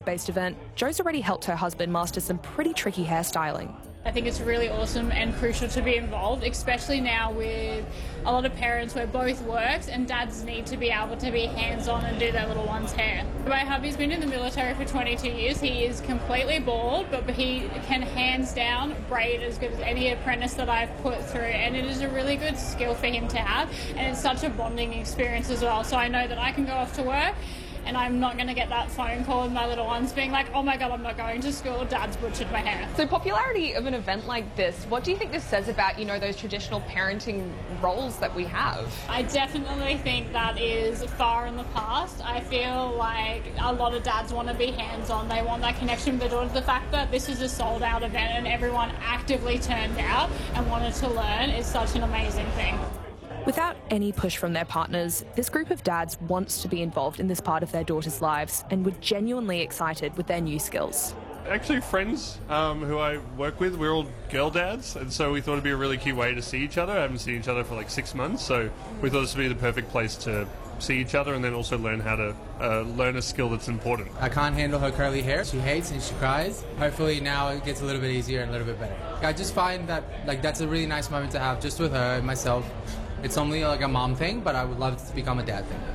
work-based event, Jo's already helped her husband master some pretty tricky hairstyling. I think it's really awesome and crucial to be involved, especially now with a lot of parents where both works and dads need to be able to be hands-on and do their little one's hair. My hubby's been in the military for 22 years. He is completely bald, but he can hands down braid as good as any apprentice that I've put through, and it is a really good skill for him to have, and it's such a bonding experience as well. So I know that I can go off to work and I'm not going to get that phone call with my little ones being like, oh my God, I'm not going to school, Dad's butchered my hair. So popularity of an event like this, what do you think this says about, those traditional parenting roles that we have? I definitely think that is far in the past. I feel like a lot of dads want to be hands-on. They want that connection with their daughters. The fact that this is a sold-out event and everyone actively turned out and wanted to learn is such an amazing thing. Without any push from their partners, this group of dads wants to be involved in this part of their daughters' lives and were genuinely excited with their new skills. Actually, friends who I work with, we're all girl dads, and so we thought it'd be a really cute way to see each other. I haven't seen each other for like 6 months, so we thought this would be the perfect place to see each other and then also learn how to learn a skill that's important. I can't handle her curly hair. She hates and she cries. Hopefully now it gets a little bit easier and a little bit better. I just find that that's a really nice moment to have just with her and myself. It's only like a mom thing, but I would love it to become a dad thing.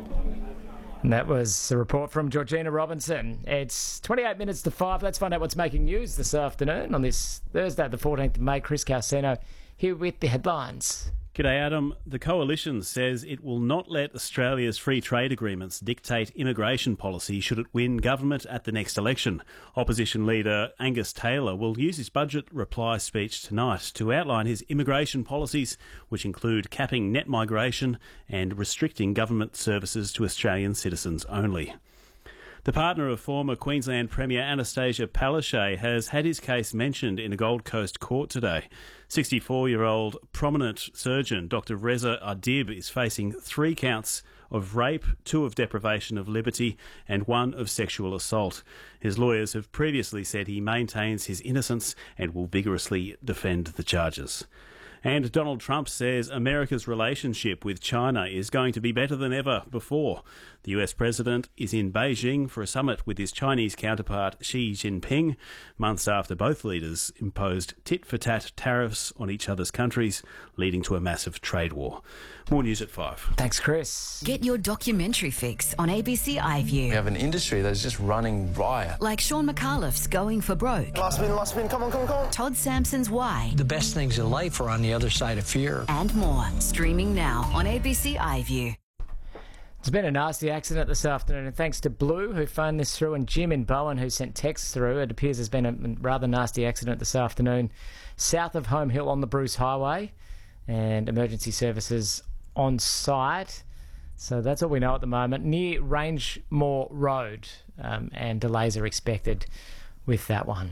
And that was a report from Georgina Robinson. It's 28 minutes to 5. Let's find out what's making news this afternoon on this Thursday, the 14th of May. Chris Calcino here with the headlines. G'day, Adam. The Coalition says it will not let Australia's free trade agreements dictate immigration policy should it win government at the next election. Opposition leader Angus Taylor will use his budget reply speech tonight to outline his immigration policies, which include capping net migration and restricting government services to Australian citizens only. The partner of former Queensland Premier Anastasia Palaszczuk has had his case mentioned in a Gold Coast court today. 64-year-old prominent surgeon Dr Reza Ardib is facing 3 counts of rape, 2 of deprivation of liberty and 1 of sexual assault. His lawyers have previously said he maintains his innocence and will vigorously defend the charges. And Donald Trump says America's relationship with China is going to be better than ever before. The US president is in Beijing for a summit with his Chinese counterpart Xi Jinping, months after both leaders imposed tit-for-tat tariffs on each other's countries, leading to a massive trade war. More news at 5. Thanks, Chris. Get your documentary fix on ABC iView. We have an industry that's just running riot. Like Sean McAuliffe's Going for Broke. Last spin, come on. Todd Sampson's Why. The best things in life are on the other side of fear. And more. Streaming now on ABC iView. It's been a nasty accident this afternoon, and thanks to Blue, who phoned this through, and Jim in Bowen, who sent texts through. It appears there's been a rather nasty accident this afternoon south of Home Hill on the Bruce Highway, and emergency services on site. So that's all we know at the moment. Near Rangemore Road, and delays are expected with that one.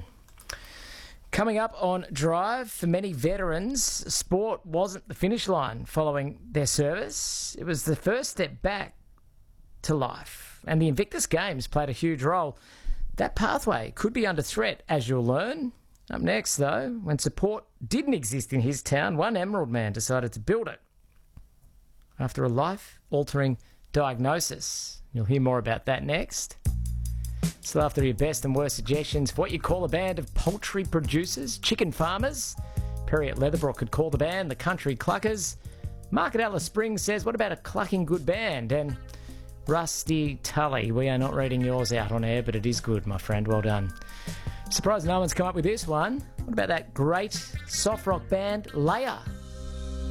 Coming up on Drive, for many veterans, sport wasn't the finish line following their service. It was the first step back to life, and the Invictus Games played a huge role. That pathway could be under threat, as you'll learn. Up next, though, when support didn't exist in his town, one Emerald man decided to build it after a life-altering diagnosis. You'll hear more about that next. Still after your best and worst suggestions for what you call a band of poultry producers, chicken farmers. Perry at Leatherbrook could call the band the Country Cluckers. Mark at Alice Springs says, what about a clucking good band? And Rusty Tully, we are not reading yours out on air, but it is good, my friend. Well done. Surprised no one's come up with this one. What about that great soft rock band, Leia?